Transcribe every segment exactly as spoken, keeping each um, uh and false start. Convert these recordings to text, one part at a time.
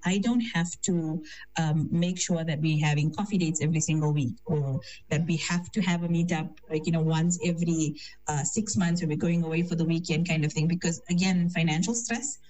I don't have to um, make sure that we're having coffee dates every single week, or that we have to have a meetup, like, you know, once every uh, six months when we're going away for the weekend kind of thing. Because again, financial stress,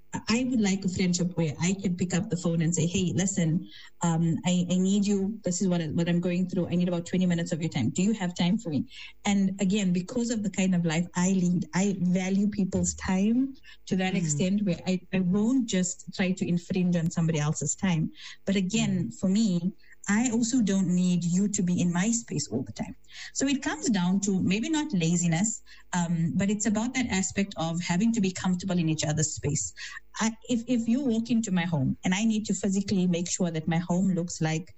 I would like a friendship where I can pick up the phone and say, hey, listen, um, I, I need you. This is what, I, what I'm going through. I need about twenty minutes of your time. Do you have time for me? And again, because of the kind of life I lead, I value people's time to that mm. extent where I, I won't just try to infringe on somebody else's time. But again, mm. for me, I also don't need you to be in my space all the time. So it comes down to maybe not laziness, um, but it's about that aspect of having to be comfortable in each other's space. I, if, if you walk into my home and I need to physically make sure that my home looks like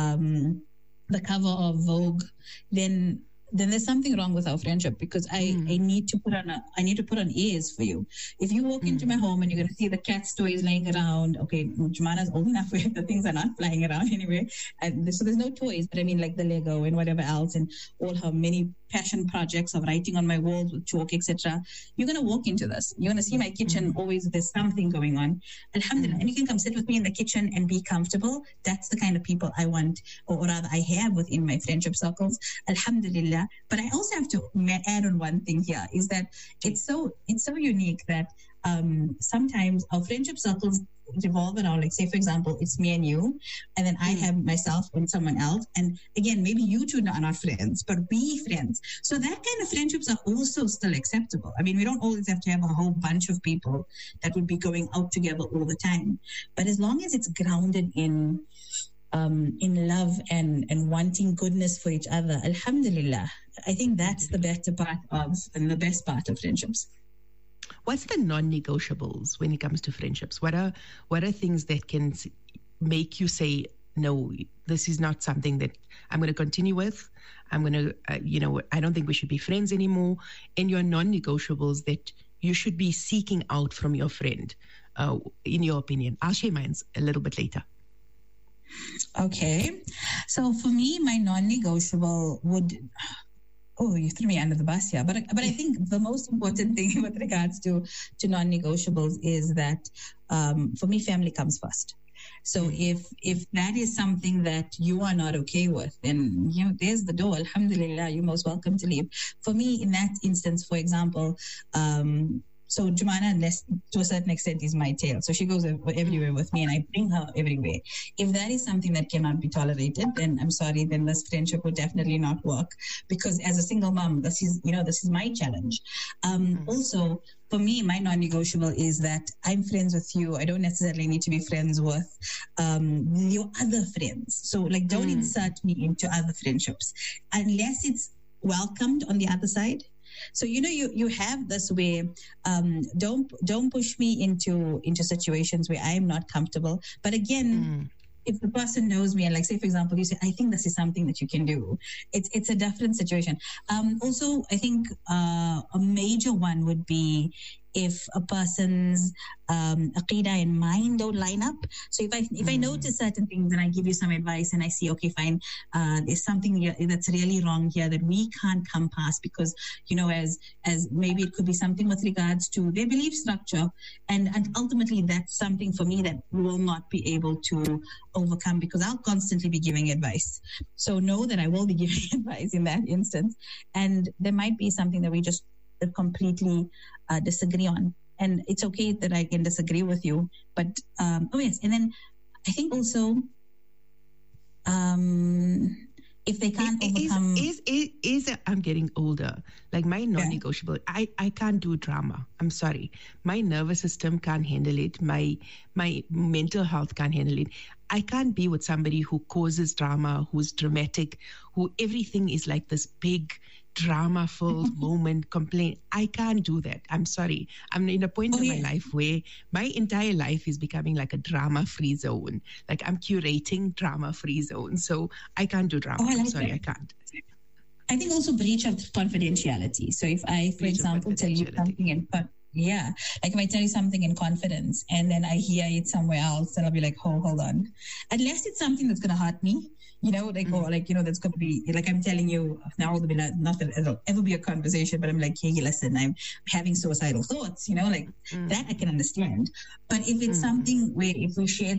um, the cover of Vogue, then then there's something wrong with our friendship, because I, mm. I need to put on a, I need to put on ears for you. If you walk mm. into my home and you're going to see the cat's toys laying around, okay, Jumana's old enough where the things are not flying around anyway. And so there's no toys, but I mean like the Lego and whatever else and all her many passion projects of writing on my walls with chalk, et cetera. You're going to walk into this. You're going to see my kitchen. Mm. Always there's something going on. Alhamdulillah. Mm. And you can come sit with me in the kitchen and be comfortable. That's the kind of people I want, or, or rather I have within my friendship circles. Alhamdulillah. But I also have to add on one thing here, is that it's so it's so unique that um, sometimes our friendship circles revolve around, like, say, for example, it's me and you, and then I have myself and someone else. And again, maybe you two are not friends, but we friends. So that kind of friendships are also still acceptable. I mean, we don't always have to have a whole bunch of people that would be going out together all the time. But as long as it's grounded in Um, in love and, and wanting goodness for each other, alhamdulillah, I think that's the better part of, and the best part of friendships. What's the non-negotiables when it comes to friendships? What are what are things that can make you say, no, this is not something that I'm going to continue with? I'm going to, uh, you know, I don't think we should be friends anymore. And your non-negotiables that you should be seeking out from your friend, uh, in your opinion. I'll share mine a little bit later. Okay. So for me, my non-negotiable would, oh, you threw me under the bus here. But, but I think the most important thing with regards to, to non-negotiables is that um, for me, family comes first. So if if that is something that you are not okay with, then, you know, there's the door. Alhamdulillah, you're most welcome to leave. For me, in that instance, for example, um, so Jumana, to a certain extent, is my tail. So she goes everywhere with me and I bring her everywhere. If that is something that cannot be tolerated, then I'm sorry, then this friendship would definitely not work. Because as a single mom, this is, you know, this is my challenge. Um, mm-hmm. Also, for me, my non-negotiable is that I'm friends with you. I don't necessarily need to be friends with um, your other friends. So, like, don't mm. insert me into other friendships unless it's welcomed on the other side. So, you know, you, you have this way, um, don't don't push me into into situations where I'm not comfortable. But again, mm. if the person knows me and, like, say, for example, you say, I think this is something that you can do, it's it's a different situation. Um, also, I think uh, a major one would be if a person's um, aqidah and mind don't line up. So if I if mm. I notice certain things and I give you some advice and I see, okay, fine, uh, there's something here that's really wrong here that we can't come past because, you know, as as maybe it could be something with regards to their belief structure, and, and ultimately that's something for me that we will not be able to overcome because I'll constantly be giving advice. So know that I will be giving advice in that instance, and there might be something that we just completely uh, disagree on, and it's okay that I can disagree with you. But um, oh yes, and then I think also um, if they can't is, overcome, is, is, is, is I'm getting older. Like my non-negotiable, yeah. I I can't do drama. I'm sorry, my nervous system can't handle it. My my mental health can't handle it. I can't be with somebody who causes drama, who's dramatic, who everything is like this big drama-filled moment, complaint. I can't do that. I'm sorry. I'm in a point oh, in yeah. my life where my entire life is becoming like a drama-free zone. Like I'm curating drama-free zone. So I can't do drama. Oh, I like I'm sorry, that. I can't. I think also breach of confidentiality. So if I, for breach example, tell you something in yeah, like if I tell you something in confidence and then I hear it somewhere else, then I'll be like, oh, hold on. Unless it's something that's going to hurt me, you know, like, mm-hmm. or like, you know, that's going to be, like I'm telling you, now not that it'll ever be a conversation, but I'm like, hey, listen, I'm having suicidal thoughts, you know, like mm-hmm. that I can understand. But if it's mm-hmm. something where if we shared